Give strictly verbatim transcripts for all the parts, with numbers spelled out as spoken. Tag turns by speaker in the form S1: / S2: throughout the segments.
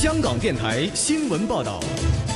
S1: 香港电台新闻报道。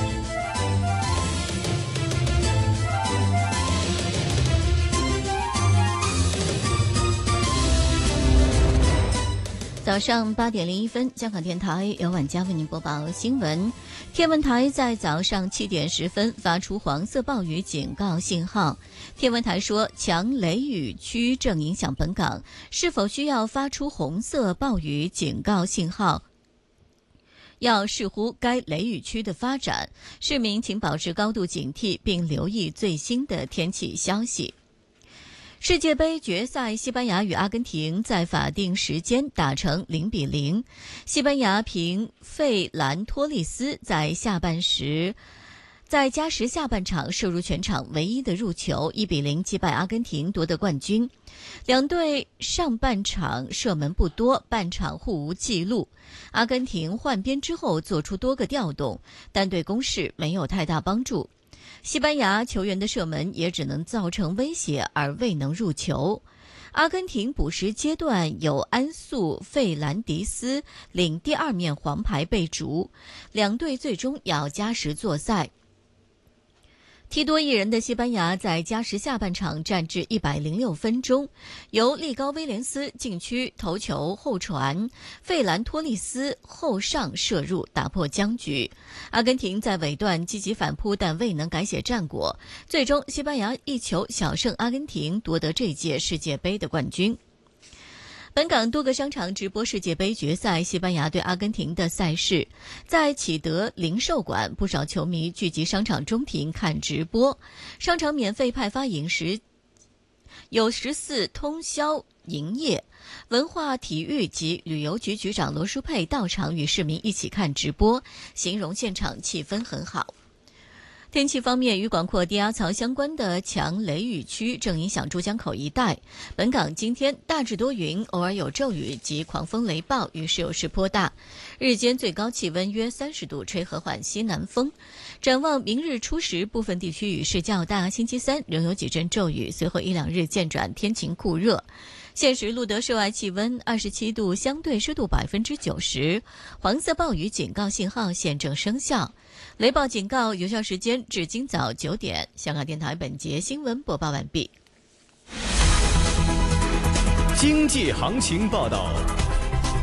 S2: 早上八点零一分，香港电台由晚佳为您播报新闻。天文台在早上七点十分发出黄色暴雨警告信号。天文台说，强雷雨区正影响本港，是否需要发出红色暴雨警告信号，要视乎该雷雨区的发展。市民请保持高度警惕，并留意最新的天气消息。世界杯决赛，西班牙与阿根廷在法定时间打成零比零。西班牙凭费兰托利斯在下半时，在加时下半场射入全场唯一的入球，一比零击败阿根廷夺得冠军。两队上半场射门不多，半场互无纪录。阿根廷换边之后做出多个调动，但对攻势没有太大帮助。西班牙球员的射门也只能造成威胁，而未能入球。阿根廷补时阶段有安素费兰迪斯领第二面黄牌被逐，两队最终要加时作赛。踢多一人的西班牙在加时下半场战至一百零六分钟，由利高威廉斯禁区头球后传，费兰托利斯后上射入，打破僵局。阿根廷在尾段积极反扑，但未能改写战果，最终西班牙一球小胜阿根廷，夺得这届世界杯的冠军。本港多个商场直播世界杯决赛西班牙对阿根廷的赛事，在启德零售馆，不少球迷聚集商场中庭看直播。商场免费派发饮食，有十四通宵营业。文化体育及旅游局局长罗淑佩到场与市民一起看直播，形容现场气氛很好。天气方面，与广阔低压槽相关的强雷雨区正影响珠江口一带。本港今天大致多云，偶尔有骤雨及狂风雷暴，雨势有时颇大。日间最高气温约三十度，吹和缓西南风。展望明日初时，部分地区雨势较大，星期三仍有几阵骤雨，随后一两日渐转天晴酷热。现时录得室外气温二十七度，相对湿度百分之九十，黄色暴雨警告信号现正生效。雷暴警告有效时间至今早九点。香港电台本节新闻播报完毕。
S1: 经济行情报道。